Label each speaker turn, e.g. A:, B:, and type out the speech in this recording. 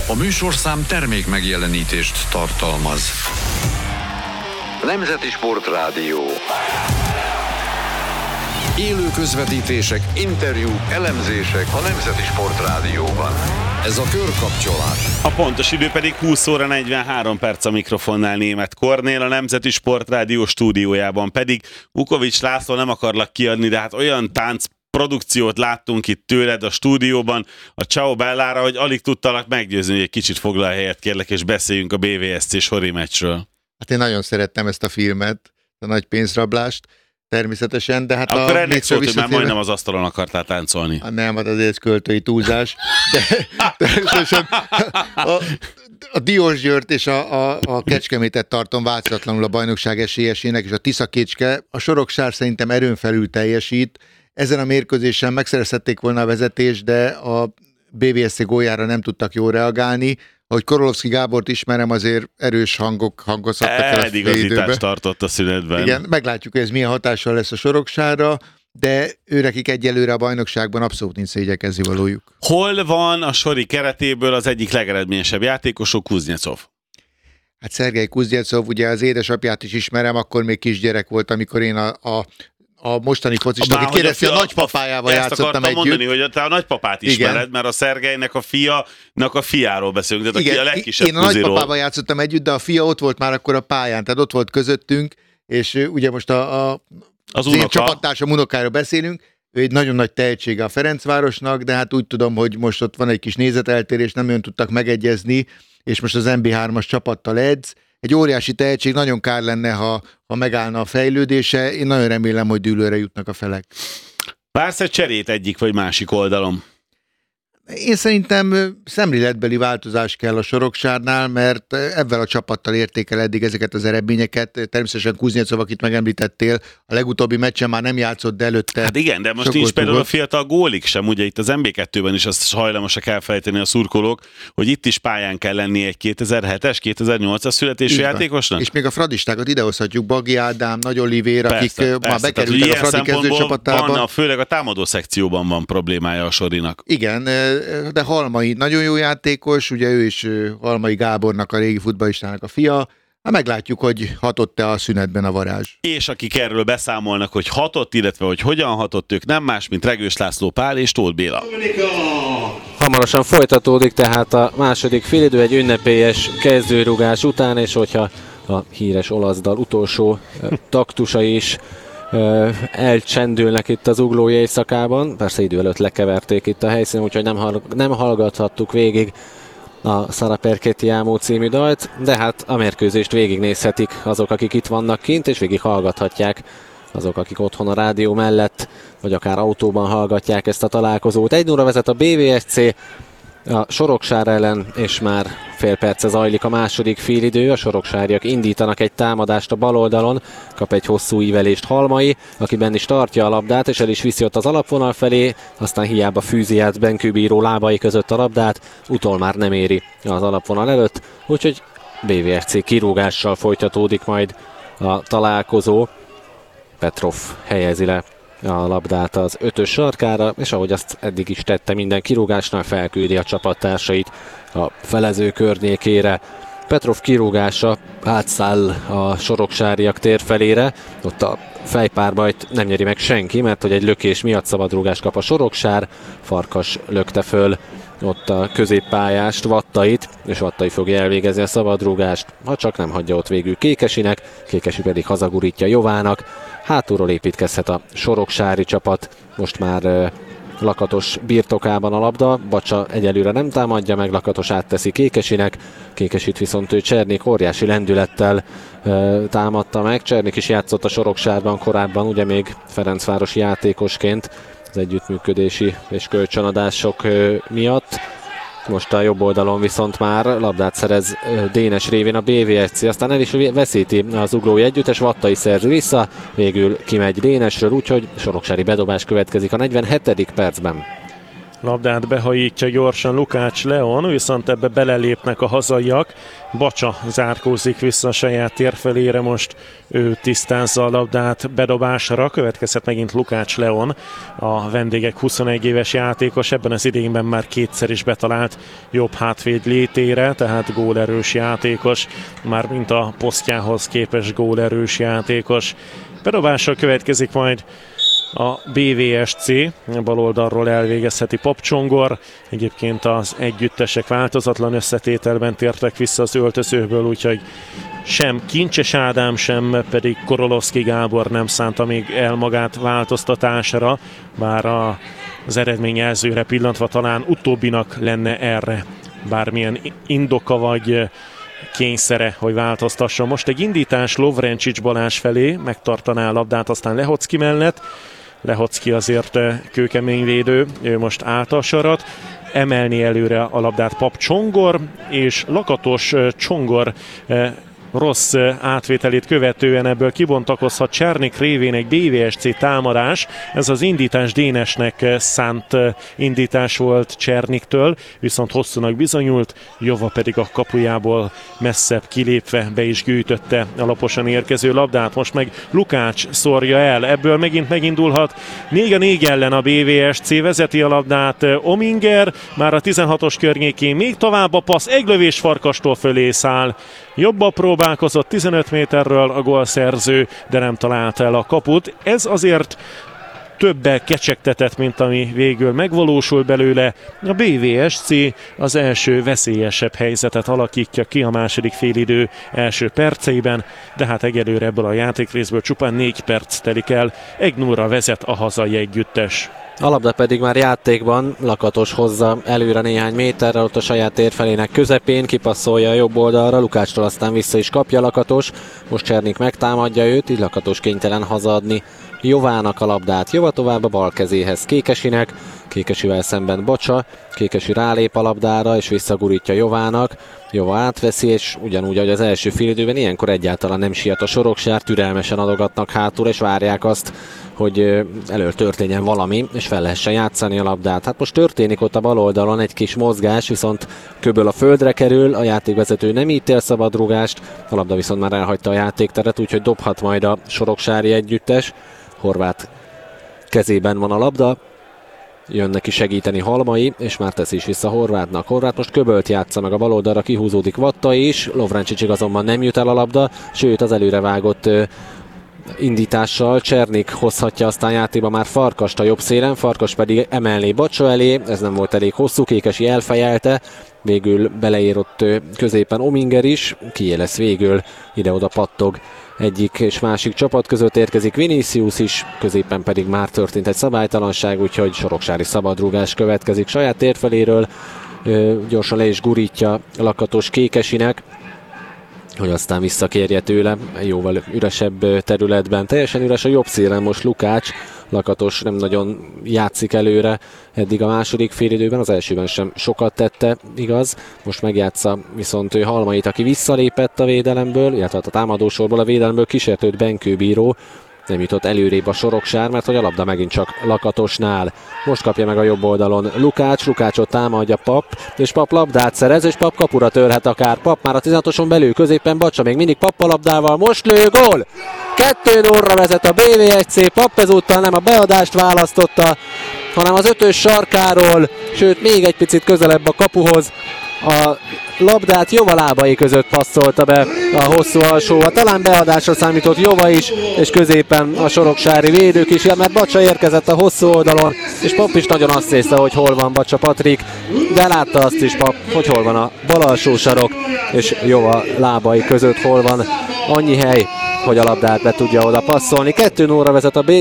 A: A műsorszám termék megjelenítést tartalmaz. Nemzeti Sportrádió. Élő közvetítések, interjúk, elemzések a Nemzeti Sportrádióban. Ez a körkapcsolás.
B: A pontos idő pedig 20 óra 43 perc, a mikrofonnál Németh Kornél, a Nemzeti Sportrádió stúdiójában pedig Vukovics László. Nem akarlak kiadni, de hát olyan tánc produkciót láttunk itt tőled a stúdióban, a Ciao Bellára, hogy alig tudtalak meggyőzni, hogy egy kicsit foglalj helyet, kérlek, és beszéljünk a BVSC Sori meccsről.
C: Hát én nagyon szerettem ezt a filmet, a nagy pénzrablást, természetesen, de hát
B: akkor ennek szólt, hogy már majdnem az asztalon akartál táncolni.
C: Nem, hát azért ez költői túlzás, de természetesen a Diósgyőrt és a Kecskemétet tartom változatlanul a bajnokság esélyesének, és a Tiszakécske, a Soroksár szerintem erőn felül teljesít. Ezen a mérkőzésen megszerezhették volna a vezetést, de a BVSC góljára nem tudtak jól reagálni. Ahogy Korolovszki Gábort ismerem, azért erős hangok hangozhattak el a
B: igazítást tartott a szünetben.
C: Igen, meglátjuk, hogy ez milyen hatással lesz a Soroksára, de őrekik egyelőre a bajnokságban abszolút nincs szégyekezni valójuk.
B: Hol van a Sori keretéből az egyik legeredményesebb játékosok, Kuznecov?
C: Hát Szergej Kuznecov, ugye az édesapját is ismerem, akkor még kisgyerek volt, amikor én a mostani focisnak, aki kérdezte, a nagypapájával játszottam együtt.
B: Mondani, hogy te a nagypapát ismered, igen, mert a Szergejnek a fiáról beszélünk, tehát a legkisebb
C: Én a nagypapával játszottam együtt, de a fia ott volt már akkor a pályán, tehát ott volt közöttünk, és ugye most az én csapattársam unokáról beszélünk, ő egy nagyon nagy tehetsége a Ferencvárosnak, de hát úgy tudom, hogy most ott van egy kis nézeteltérés, nem olyan tudtak megegyezni, és most az MB3-as csapattal edz. Egy óriási tehetség, nagyon kár lenne, ha megállna a fejlődése. Én nagyon remélem, hogy dűlőre jutnak a felek.
B: Vársz egy cserét egyik vagy másik oldalon?
C: Én szerintem szemléletbeli változás kell a Soroksárnál, mert ebben a csapattal érték el eddig ezeket az eredményeket. Természetesen Kuznecov, akit megemlítettél, a legutóbbi meccsen már nem játszott, de előtte...
B: Hát igen, de most nincs például a fiatal gólik sem, ugye itt az MB2-ben is azt hajlamosak elfelejteni a szurkolók, hogy itt is pályán kell lenni egy 2007-es, 2008-as születésű játékosnak.
C: És még a fradistákat idehozhatjuk, Bagi Ádám, Nagy Olivér, akik már bekerültek a Fradi kezdőcsapatában.
B: Főleg a támadó szekcióban van problémája a Sorinak.
C: Igen, de Halmai nagyon jó játékos, ugye ő is Halmai Gábornak, a régi futballistának a fia. Hát meglátjuk, hogy hatott-e a szünetben a varázs.
B: És akik erről beszámolnak, hogy hatott, illetve hogy hogyan hatott, ők nem más, mint Regős László Pál és Tóth Béla.
D: Hamarosan folytatódik tehát a második félidő egy ünnepélyes kezdőrugás után, és hogyha a híres olasz dal utolsó taktusai is elcsendülnek itt az Zuglói éjszakában. Persze idő előtt lekeverték itt a helyszínen, úgyhogy nem hallgathattuk végig a Sara Perché Amo című dalt, de hát a mérkőzést végignézhetik azok, akik itt vannak kint, és végig hallgathatják azok, akik otthon a rádió mellett, vagy akár autóban hallgatják ezt a találkozót. 1-0 vezet a BVSC a Soroksár ellen, és már fél perce zajlik a második félidő. A soroksáriak indítanak egy támadást a bal oldalon, kap egy hosszú ívelést Halmai, akiben is tartja a labdát, és el is viszi ott az alapvonal felé, aztán hiába fűzi át Benkőbíró lábai között a labdát, utol már nem éri az alapvonal előtt, úgyhogy BVSC kirúgással folytatódik majd a találkozó. Petrov helyezi le a labdát az 5-ös sarkára, és ahogy azt eddig is tette minden kirúgásnál, felküldi a csapattársait a felező környékére. Petrov kirúgása átszáll a soroksáriak térfelére, ott a fejpárbajt nem nyeri meg senki, mert hogy egy lökés miatt szabadrúgást kap a Soroksár, Farkas lökte föl ott a középpályást, Vattait, és Vattai fogja elvégezni a szabadrúgást, ha csak nem hagyja ott végül Kékesinek, Kékesi pedig hazagurítja Jovának. Hátulról építkezhet a soroksári csapat, most már Lakatos birtokában a labda, Bacsa egyelőre nem támadja meg, Lakatos átteszi Kékesinek, Kékesit viszont ő Csernik óriási lendülettel támadta meg. Csernik is játszott a Soroksárban korábban, ugye még ferencvárosi játékosként az együttműködési és kölcsönadások miatt. Most a jobb oldalon viszont már labdát szerez Dénes révén a BVSC, aztán el is veszíti az Zuglói együttes, Vattai szerzi vissza, végül kimegy Dénesről, úgyhogy soroksári bedobás következik a 47. percben.
E: Labdát behajítja gyorsan Lukács Leon, viszont ebbe belelépnek a hazaiak. Bacsa zárkózik vissza a saját tér felére, most ő tisztázza a labdát bedobásra. Következhet megint Lukács Leon, a vendégek 21 éves játékos, ebben az idényben már kétszer is betalált jobb hátvéd létére, tehát gólerős játékos, már mint a posztjához képes gólerős játékos. Bedobásra következik majd a BVSC, bal oldalról elvégezheti Pap Csongor. Egyébként az együttesek változatlan összetételben tértek vissza az öltözőből, úgyhogy sem Kincses Ádám, sem pedig Korolowski Gábor nem szánta még el magát változtatásra, bár az eredményjelzőre pillantva talán utóbbinak lenne erre bármilyen indoka vagy kényszere, hogy változtasson. Most egy indítás Lovrencsics Balázs felé, megtartaná a labdát, aztán Lehocki mellett. Lehocki azért kőkemény védő, ő most állta a sarat, emelni előre a labdát Pap Csongor, és Lakatos Csongor rossz átvételét követően ebből kibontakozhat Csernik révén egy BVSC támadás. Ez az indítás Dénesnek szánt indítás volt Cserniktől, viszont hosszúnak bizonyult, Jova pedig a kapujából messzebb kilépve be is gyűjtötte a laposan érkező labdát. Most meg Lukács szórja el, ebből megint megindulhat 4-4 ellen a BVSC, vezeti a labdát Ominger, már a 16-os környékén még tovább a passz, egy lövés Farkastól fölé száll. Jobban próbálkozott 15 méterről a gólszerző, de nem találta el a kaput. Ez azért többel kecsegtetett, mint ami végül megvalósul belőle. A BVSC az első veszélyesebb helyzetet alakítja ki a második félidő első perceiben, de hát egyelőre ebből a játékrészből csupán 4 perc telik el. 1-0-ra vezet a hazai együttes.
D: A labda pedig már játékban, Lakatos hozza előre néhány méterrel, ott a saját térfelének közepén, kipasszolja a jobb oldalra, Lukácstól aztán vissza is kapja Lakatos, most Csernik megtámadja őt, így Lakatos kénytelen hazaadni Jovának a labdát. Jova tovább a bal kezéhez Kékesinek, Kékesivel szemben Bacsa, Kékesi rálép a labdára és visszagurítja Jovának, Jova átveszi, és ugyanúgy, ahogy az első félidőben, ilyenkor egyáltalán nem siet a Soroksár, türelmesen adogatnak hátul, és várják azt, hogy elől történjen valami, és fel lehessen játszani a labdát. Hát most történik ott a bal oldalon egy kis mozgás, viszont köböl a földre kerül, a játékvezető nem ítél szabadrugást, a labda viszont már elhagyta a játékteret, úgyhogy dobhat majd a soroksári együttes. Horváth kezében van a labda, jön neki segíteni Halmai, és már teszi is vissza Horváthnak. Horváth most köbölt játsza meg a bal oldalra, kihúzódik Vatta is, Lovrencsicsig azonban nem jut el a labda, sőt az előrevágott indítással Csernik hozhatja aztán játékba már Farkast a jobb szélen, Farkas pedig emelné Bacsa elé, ez nem volt elég hosszú, Kékesi elfejelte, végül beleérott középen Ominger is, kié lesz végül, ide-oda pattog egyik és másik csapat között, érkezik Vinicius is, középen pedig már történt egy szabálytalanság, úgyhogy soroksári szabadrúgás következik saját térfeléről, gyorsan le is gurítja Lakatos Kékesinek, hogy aztán visszakérje tőle jóval üresebb területben. Teljesen üres a jobb szélen most Lukács, Lakatos nem nagyon játszik előre eddig a második félidőben, az elsőben sem sokat tette, igaz. Most megjátsza viszont ő Halmait, aki visszalépett a védelemből, illetve a támadósorból a védelemből kísértőt Benkőbíró, nem jutott előrébb a Soroksár, mert hogy a labda megint csak Lakatosnál. Most kapja meg a jobb oldalon Lukácsot támadja Pap, és Pap labdát szerez, és Pap kapura törhet akár. Pap már a 16-oson belül, középen Bacsa, még mindig Pap a labdával, most lő, gól! 2-0-ra vezet a BVSC, Pap ezúttal nem a beadást választotta, hanem az 5-ös sarkáról, sőt még egy picit közelebb a kapuhoz. A labdát Jova lábai között passzolta be a hosszú alsóval, talán beadásra számított Jova is, és középen a soroksári védők is, mert Bacsa érkezett a hosszú oldalon, és Pap is nagyon azt nézte, hogy hol van Bacsa Patrik, de látta azt is Pap, hogy hol van a bal alsó sarok, és Jova lábai között hol van annyi hely, hogy a labdát be tudja oda passzolni. 2-0-ra vezet a